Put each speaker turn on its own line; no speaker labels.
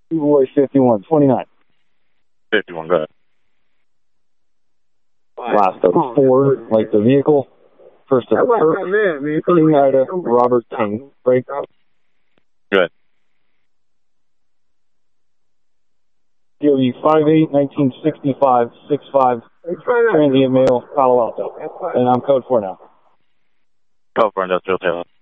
Boy 5129.
51, go ahead.
Last of 4, like the vehicle. First of Ida, Robert King. Break up.
Good.
DOE 58-1965-65. Transient Mail, Palo Alto. And I'm code 4 now.
Code for Industrial Taylor.